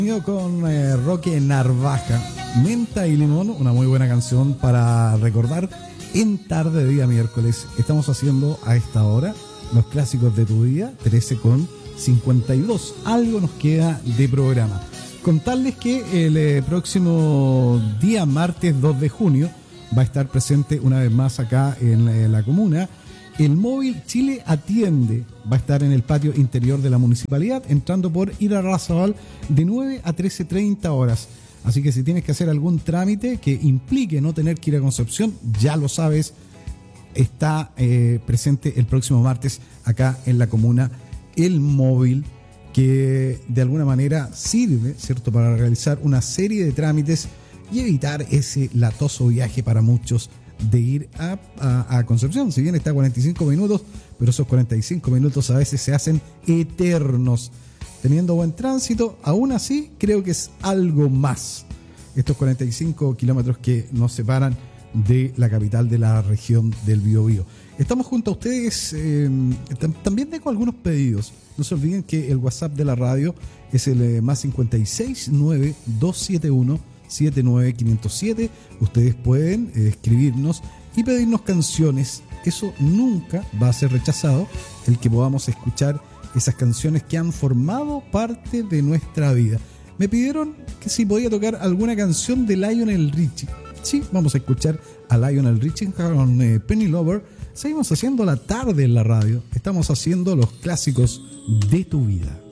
Con Roque Narvaja, Menta y Limón, una muy buena canción para recordar en tarde de día miércoles. Estamos haciendo a esta hora los clásicos de tu día, 13:52. Algo nos queda de programa. Contarles que el próximo día martes 2 de junio va a estar presente una vez más acá en la comuna el móvil Chile Atiende. Va a estar en el patio interior de la municipalidad, entrando por Irarrázaval de 9 a 13:30 horas. Así que si tienes que hacer algún trámite que implique no tener que ir a Concepción, ya lo sabes, está presente el próximo martes acá en la comuna el móvil, que de alguna manera sirve, ¿cierto?, para realizar una serie de trámites y evitar ese latoso viaje para muchos de ir a Concepción. Si bien está a 45 minutos, pero esos 45 minutos a veces se hacen eternos. Teniendo buen tránsito, aún así creo que es algo más estos 45 kilómetros que nos separan de la capital de la región del Biobío. Estamos junto a ustedes. También tengo algunos pedidos. No se olviden que el WhatsApp de la radio es el más 569 271 79507. Ustedes pueden escribirnos y pedirnos canciones. Eso nunca va a ser rechazado, el que podamos escuchar esas canciones que han formado parte de nuestra vida. Me pidieron que si podía tocar alguna canción de Lionel Richie. Sí, vamos a escuchar a Lionel Richie con Penny Lover. Seguimos haciendo la tarde en la radio. Estamos haciendo los clásicos de tu vida.